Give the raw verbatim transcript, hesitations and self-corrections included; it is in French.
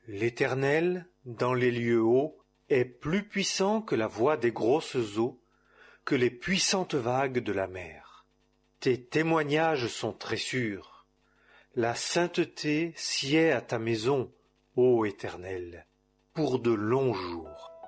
L'Éternel, dans les lieux hauts, est plus puissant que la voix des grosses eaux, que les puissantes vagues de la mer. Tes témoignages sont très sûrs. La sainteté sied à ta maison, ô Éternel, pour de longs jours.